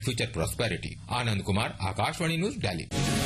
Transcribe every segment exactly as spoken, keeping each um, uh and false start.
future prosperity. Anand Kumar, Akashvani News, Delhi.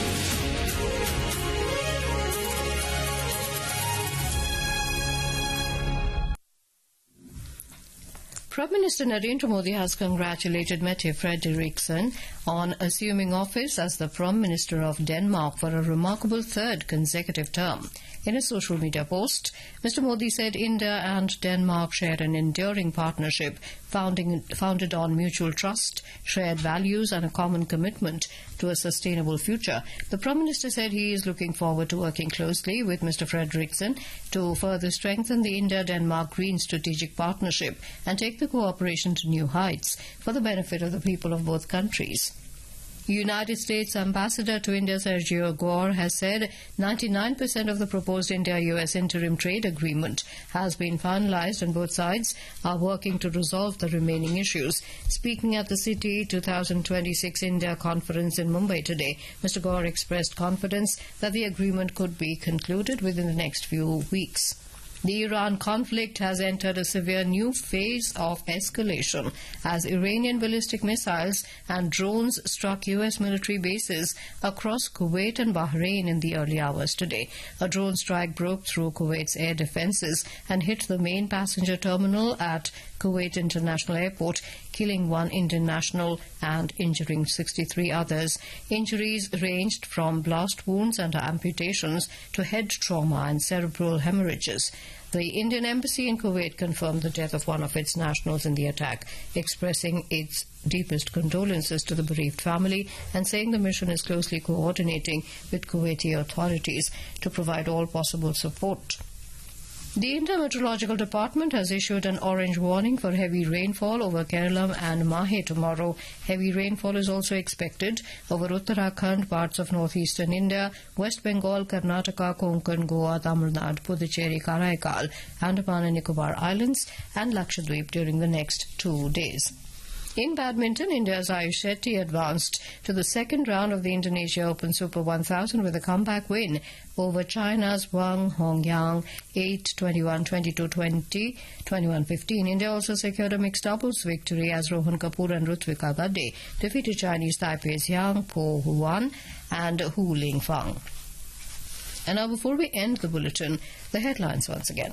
Prime Minister Narendra Modi has congratulated Mette Frederiksen on assuming office as the Prime Minister of Denmark for a remarkable third consecutive term. In a social media post, Mister Modi said India and Denmark share an enduring partnership founding, founded on mutual trust, shared values and a common commitment to a sustainable future. The Prime Minister said he is looking forward to working closely with Mister Frederiksen to further strengthen the India-Denmark Green Strategic Partnership and take the cooperation to new heights for the benefit of the people of both countries. United States Ambassador to India Sergio Gore has said ninety-nine percent of the proposed India-U S interim trade agreement has been finalized and both sides are working to resolve the remaining issues. Speaking at the City twenty twenty-six India Conference in Mumbai today, Mister Gore expressed confidence that the agreement could be concluded within the next few weeks. The Iran conflict has entered a severe new phase of escalation as Iranian ballistic missiles and drones struck U S military bases across Kuwait and Bahrain in the early hours today. A drone strike broke through Kuwait's air defenses and hit the main passenger terminal at Kuwait International Airport, killing one Indian national and injuring sixty-three others. Injuries ranged from blast wounds and amputations to head trauma and cerebral hemorrhages. The Indian Embassy in Kuwait confirmed the death of one of its nationals in the attack, expressing its deepest condolences to the bereaved family and saying the mission is closely coordinating with Kuwaiti authorities to provide all possible support. The India Meteorological Department has issued an orange warning for heavy rainfall over Kerala and Mahe tomorrow. Heavy rainfall is also expected over Uttarakhand, parts of northeastern India, West Bengal, Karnataka, Konkan, Goa, Tamil Nadu, Puducherry, Karaikal, Andaman and Nicobar Islands and Lakshadweep during the next two days. In badminton, India's Ayush Shetty advanced to the second round of the Indonesia Open Super one thousand with a comeback win over China's Wang Hongyang eight twenty-one, twenty-two twenty, twenty-one fifteen. India also secured a mixed doubles victory as Rohan Kapoor and Rutvika Gadde defeated Chinese Taipei's Yang Po Huan and Hu Lingfang. And now, before we end the bulletin, the headlines once again.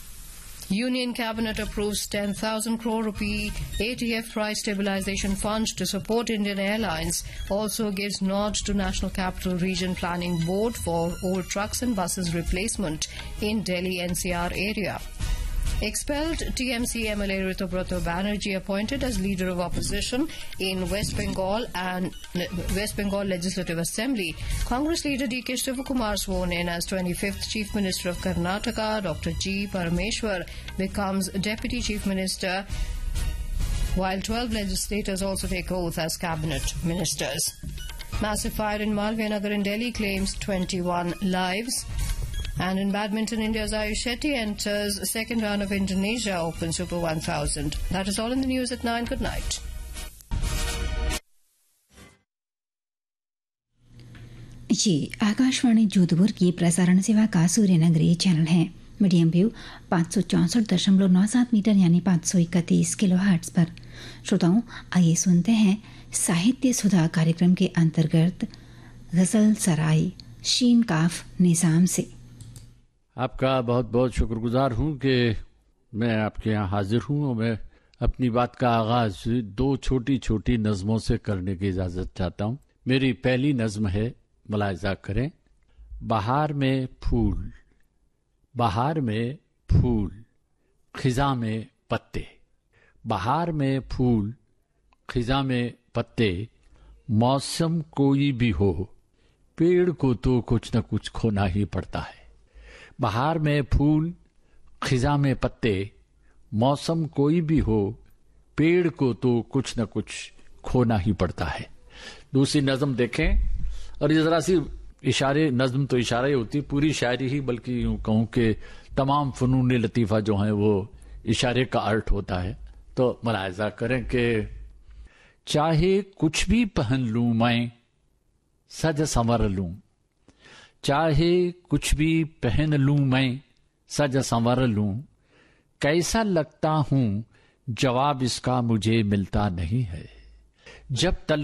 Union Cabinet approves ten thousand crore rupee A T F price stabilization fund to support Indian Airlines. Also gives nod to National Capital Region Planning Board for old trucks and buses replacement in Delhi N C R area. Expelled T M C M L A Ritubrato Banerjee appointed as leader of opposition in West Bengal and West Bengal Legislative Assembly. Congress leader D K Shivakumar sworn in as twenty-fifth Chief Minister of Karnataka. Doctor G. Parameshwar becomes Deputy Chief Minister, while twelve legislators also take oath as cabinet ministers. Massive fire in Malviya Nagar in Delhi claims twenty-one lives. And in badminton, India's Ayush Shetty enters the second round of Indonesia Open Super one thousand. That is all in the news at nine. Good night. ये आकाशवाणी जोधपुर की प्रसारण सेवा का Suryanagari channel है। Medium wave पाँच सौ चौंसठ दशमलव नौ सात मीटर यानी पाँच सौ इकतीस किलो हर्ट्ज पर। श्रोताओं, आइए सुनते हैं साहित्य सुधा कार्यक्रम के अंतर्गत गजल सराय शीन काफ निजाम से। आपका बहुत बहुत शुक्रगुजार हूँ कि मैं आपके यहाँ हाजिर हूँ और मैं अपनी बात का आगाज दो छोटी छोटी नज़मों से करने की इजाज़त चाहता हूँ। मेरी पहली नज़्म है, मुलाहिज़ा करें। बहार में फूल, बहार में फूल, खिज़ा में पत्ते। बहार में फूल, खिज़ा में पत्ते, मौसम कोई भी हो, पेड़ को तो कुछ न कुछ खोना ही पड़ता है। बहार में फूल, खिज़ा में पत्ते, मौसम कोई भी हो, पेड़ को तो कुछ न कुछ खोना ही पड़ता है। दूसरी नज़म देखें, और ये जरा सी इशारे, नज़म तो इशारा ही होती, पूरी शायरी ही, बल्कि यूं कहूं कि तमाम फ़नून लतीफ़ा जो हैं वो इशारे का आर्ट होता है। तो मुलाहिज़ा करें कि चाहे कुछ भी पहन लूं मैं, सज संवर लूं, चाहे कुछ भी पहन लूं मैं, सज संवर लूं, कैसा लगता हूं जवाब इसका मुझे मिलता नहीं है। जब तल